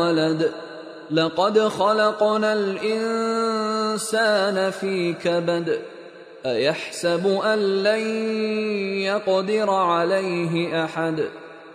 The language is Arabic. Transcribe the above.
ولد لقد خلقنا الإنسان في كبد أيحسب أن لن يقدر عليه أحد